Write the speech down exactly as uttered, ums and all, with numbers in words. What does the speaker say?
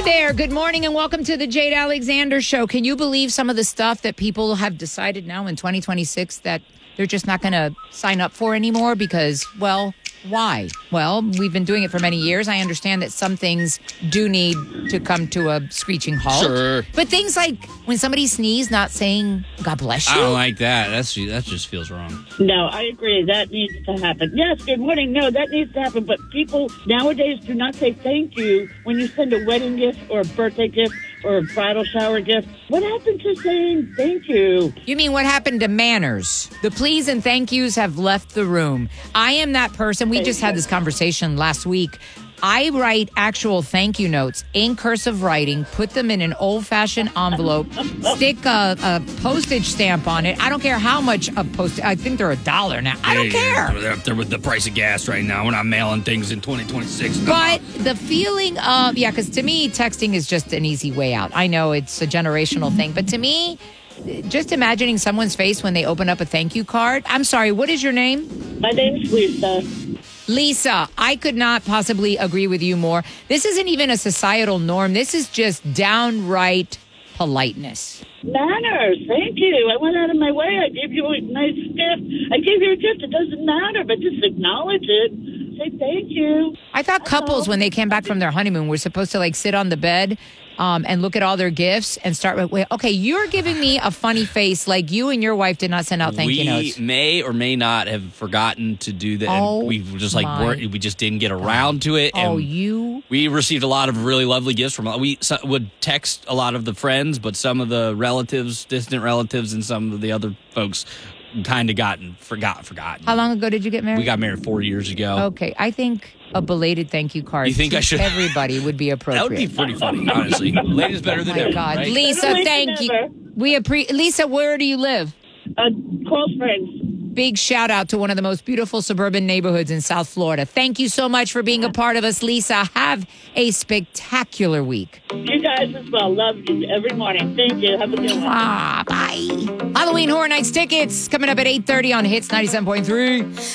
there. Good morning and welcome to the Jade Alexander Show. Can you believe some of the stuff that people have decided now in twenty twenty-six that they're just not going to sign up for anymore because, well, why? Well, we've been doing it for many years. I understand that some things do need to come to a screeching halt. Sure. But things like when somebody sneezes, not saying, God bless you. I don't like that. That's That just feels wrong. No, I agree. That needs to happen. Yes, good morning. No, that needs to happen. But people nowadays do not say thank you when you send a wedding gift or a birthday gift or a bridal shower gift. What happened to saying thank you? You mean what happened to manners? The please and thank yous have left the room. I am that person. We just had this conversation last week. I write actual thank you notes in cursive writing, put them in an old-fashioned envelope, stick a, a postage stamp on it. I don't care how much a post. I think they're a dollar now. I don't Yeah, care. They're up there with the price of gas right now. We're not mailing things in twenty twenty-six. But the feeling of, yeah, because to me, texting is just an easy way out. I know it's a generational thing, but to me, just imagining someone's face when they open up a thank you card. I'm sorry, what is your name? My name's Lisa. Lisa, I could not possibly agree with you more. This isn't even a societal norm. This is just downright politeness. Manners. Thank you. I went out of my way. I gave you a nice gift. I gave you a gift. It doesn't matter, but just acknowledge it. Say thank you. I thought couples, when they came back from their honeymoon, were supposed to like sit on the bed um, and look at all their gifts and start with, wait, okay, you're giving me a funny face like you and your wife did not send out thank we you notes. may or may not have forgotten to do that. Oh, we just like my weren't, we just didn't get around to it. Oh, and you? We received a lot of really lovely gifts from. We so, would text a lot of the friends, but some of the relatives, distant relatives, and some of the other folks kind of gotten forgot forgotten. How long ago did you get married? We got married four years ago. Okay, I think a belated thank you card You think to I should- everybody would be appropriate. That would be pretty funny, honestly. Ladies better than Oh my ever. God, right? Lisa, Better late thank than you. never. We appre- Lisa, where do you live? Uh, Coral Springs. Big shout out to one of the most beautiful suburban neighborhoods in South Florida. Thank you so much for being a part of us, Lisa. Have a spectacular week. You guys as well. Love you every morning. Thank you. Have a good one. Ah, bye. Halloween Horror Nights tickets coming up at eight thirty on Hits ninety-seven point three.